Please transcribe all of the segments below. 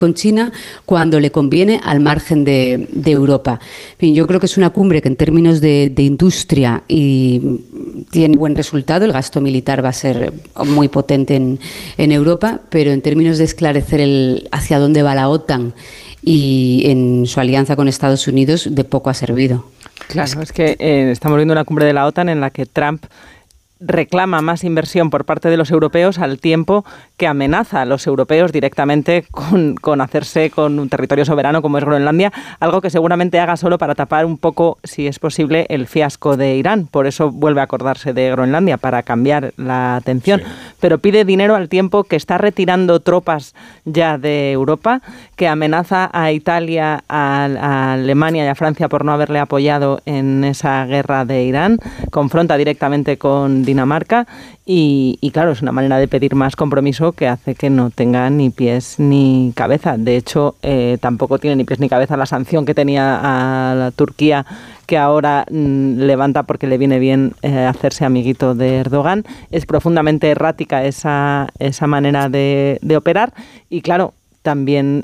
con China cuando le conviene al margen de Europa. En fin, yo creo que es una cumbre que en términos de industria y tiene buen resultado. El gasto militar va a ser muy potente en Europa, pero en términos de esclarecer hacia dónde va la OTAN y en su alianza con Estados Unidos, de poco ha servido. Claro, es que estamos viendo una cumbre de la OTAN en la que Trump reclama más inversión por parte de los europeos al tiempo que amenaza a los europeos directamente con hacerse con un territorio soberano como es Groenlandia, algo que seguramente haga solo para tapar un poco, si es posible, el fiasco de Irán. Por eso vuelve a acordarse de Groenlandia, para cambiar la atención. Sí. Pero pide dinero al tiempo que está retirando tropas ya de Europa, que amenaza a Italia, a Alemania y a Francia por no haberle apoyado en esa guerra de Irán, confronta directamente con Dinamarca y claro, es una manera de pedir más compromiso que hace que no tenga ni pies ni cabeza. De hecho, tampoco tiene ni pies ni cabeza la sanción que tenía a la Turquía, que ahora levanta porque le viene bien hacerse amiguito de Erdogan. Es profundamente errática esa manera de operar y claro, también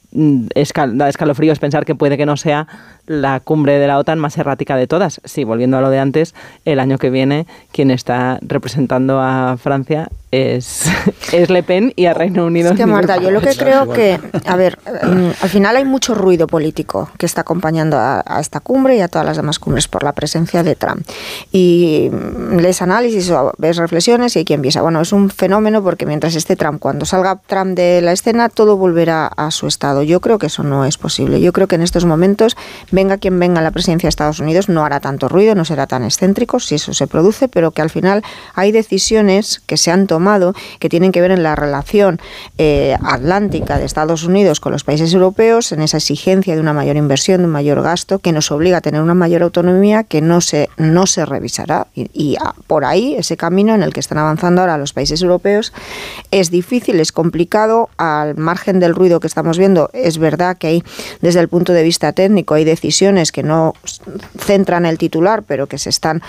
da escalofríos pensar que puede que no sea la cumbre de la OTAN más errática de todas. Sí, volviendo a lo de antes, el año que viene quien está representando a Francia es Le Pen y a Reino Unido. Es que, Marta, yo lo que creo que, a ver, al final hay mucho ruido político que está acompañando a esta cumbre y a todas las demás cumbres por la presencia de Trump. Y lees análisis o ves reflexiones y hay quien piensa, bueno, es un fenómeno porque mientras esté Trump, cuando salga Trump de la escena, todo volverá a su estado. Yo creo que eso no es posible. Yo creo que en estos momentos, venga quien venga a la presidencia de Estados Unidos, no hará tanto ruido, no será tan excéntrico, si eso se produce, pero que al final hay decisiones que se han tomado que tienen que ver en la relación atlántica de Estados Unidos con los países europeos, en esa exigencia de una mayor inversión, de un mayor gasto, que nos obliga a tener una mayor autonomía que no se revisará. Y por ahí, ese camino en el que están avanzando ahora los países europeos, es difícil, es complicado, al margen del ruido que estamos viendo. Es verdad que hay, desde el punto de vista técnico, hay decisiones que no centran el titular, pero que se están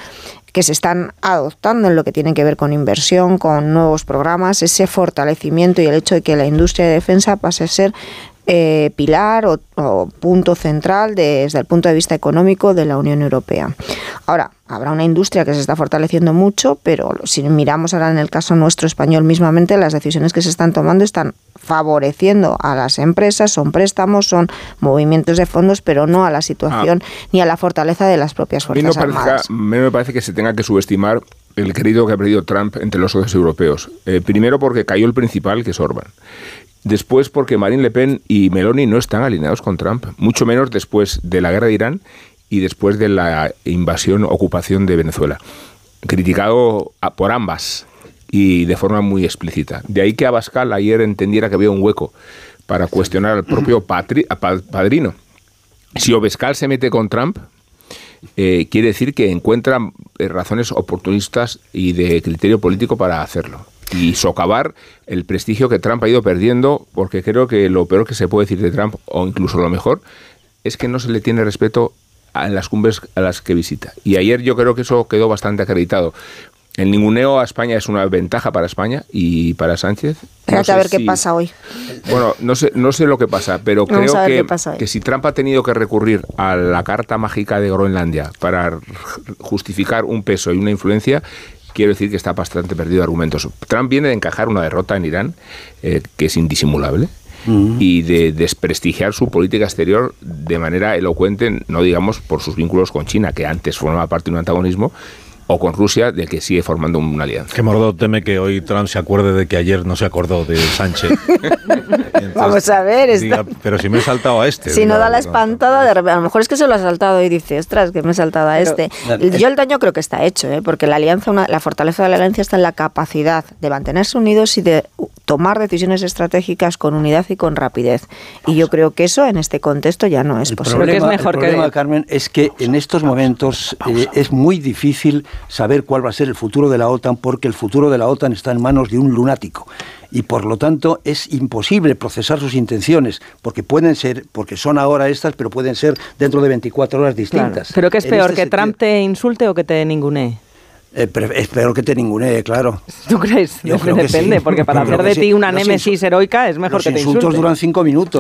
adoptando en lo que tiene que ver con inversión, con nuevos programas, ese fortalecimiento y el hecho de que la industria de defensa pase a ser pilar o punto central desde el punto de vista económico de la Unión Europea. Ahora, habrá una industria que se está fortaleciendo mucho, pero si miramos ahora en el caso nuestro español mismamente, las decisiones que se están tomando están favoreciendo a las empresas, son préstamos, son movimientos de fondos, pero no a la situación ni a la fortaleza de las propias fuerzas armadas. A mí me parece que se tenga que subestimar el crédito que ha perdido Trump entre los socios europeos. Primero porque cayó el principal, que es Orbán. Después porque Marine Le Pen y Meloni no están alineados con Trump, mucho menos después de la guerra de Irán y después de la ocupación de Venezuela. Criticado por ambas y de forma muy explícita. De ahí que Abascal ayer entendiera que había un hueco para cuestionar al propio padrino. Si Abascal se mete con Trump, quiere decir que encuentra razones oportunistas y de criterio político para hacerlo. Y socavar el prestigio que Trump ha ido perdiendo, porque creo que lo peor que se puede decir de Trump, o incluso lo mejor, es que no se le tiene respeto en las cumbres a las que visita. Y ayer yo creo que eso quedó bastante acreditado. El ninguneo a España es una ventaja para España y para Sánchez. Espérate a ver qué pasa hoy. Bueno, no sé lo que pasa, pero creo que si Trump ha tenido que recurrir a la carta mágica de Groenlandia para justificar un peso y una influencia, quiero decir que está bastante perdido de argumentos. Trump viene de encajar una derrota en Irán, que es indisimulable, y de desprestigiar su política exterior de manera elocuente, no digamos por sus vínculos con China, que antes formaba parte de un antagonismo, o con Rusia, de que sigue formando una alianza. Que Mordó teme que hoy Trump se acuerde de que ayer no se acordó de Sánchez. Entonces, vamos a ver. Diga, pero si me he saltado a este. Si no da la espantada, de repente, a lo mejor es que se lo ha saltado y dice, ostras, que me he saltado a este. Yo el daño creo que está hecho, porque la alianza, la fortaleza de la alianza está en la capacidad de mantenerse unidos y de tomar decisiones estratégicas con unidad y con rapidez. Y yo creo que eso en este contexto ya no es posible. El problema, Carmen, es que en estos momentos es muy difícil saber cuál va a ser el futuro de la OTAN, porque el futuro de la OTAN está en manos de un lunático. Y por lo tanto es imposible procesar sus intenciones, porque pueden ser, porque son ahora estas, pero pueden ser dentro de 24 horas distintas. Claro. ¿Pero qué es peor, que Trump te insulte o que te ningunee? Espero que te ningunee, claro. ¿Tú crees? Yo creo que depende, sí. Porque para hacer de ti una némesis heroica es mejor que te insulte. Los insultos duran 5 minutos.